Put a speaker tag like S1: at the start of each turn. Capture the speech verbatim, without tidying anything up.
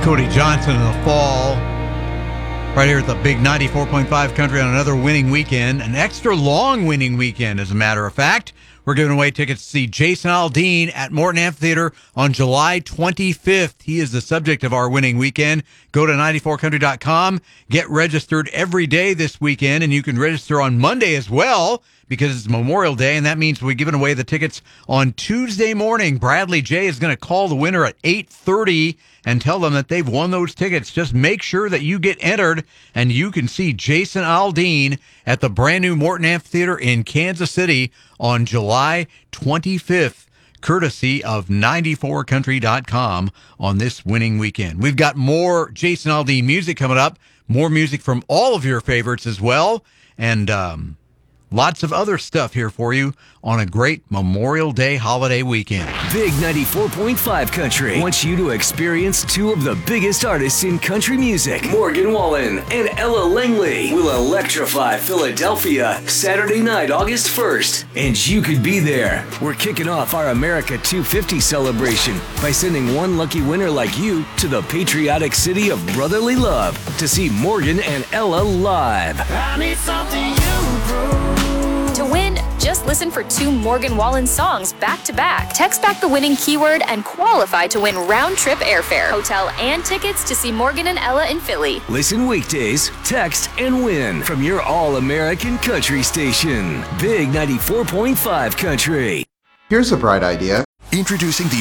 S1: Cody Johnson in the fall. Right here at the big ninety-four point five Country on another winning weekend. An extra long winning weekend, as a matter of fact. We're giving away tickets to see Jason Aldean at Morton Amphitheater on July twenty-fifth. He is the subject of our winning weekend. Go to ninety-four country dot com. Get registered every day this weekend, and you can register on Monday as well because it's Memorial Day, and that means we're giving away the tickets on Tuesday morning. Bradley J is going to call the winner at eight thirty and tell them that they've won those tickets. Just make sure that you get entered, and you can see Jason Aldean at the brand new Morton Amphitheater in Kansas City on July twenty-fifth, courtesy of ninety-four country dot com on this winning weekend. We've got more Jason Aldean music coming up, more music from all of your favorites as well, and um, lots of other stuff here for you on a great Memorial Day holiday weekend.
S2: Big ninety-four point five Country wants you to experience two of the biggest artists in country music. Morgan Wallen and Ella Langley will electrify Philadelphia Saturday night, August first. And you could be there. We're kicking off our America two fifty celebration by sending one lucky winner like you to the patriotic city of brotherly love to see Morgan and Ella live.
S3: I need something you prove.
S4: To win, just listen for two Morgan Wallen songs back to back. Text back the winning keyword and qualify to win round-trip airfare, hotel, and tickets to see Morgan and Ella in Philly.
S2: Listen weekdays, text, and win from your all-American country station. Big ninety-four point five Country.
S5: Here's a bright idea.
S6: Introducing the